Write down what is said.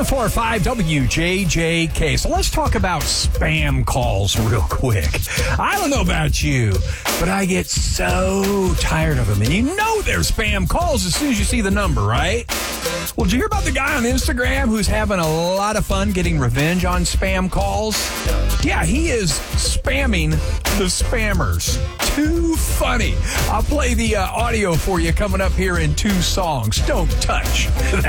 104.5 WJJK. So let's talk about spam calls real quick. I don't know about you, but I get so tired of them. And you know they're spam calls as soon as you see the number, right? Well, did you hear about the guy on Instagram who's having a lot of fun getting revenge on spam calls? Yeah, he is spamming the spammers. Too funny. I'll play the audio for you coming up here in 2 songs. Don't touch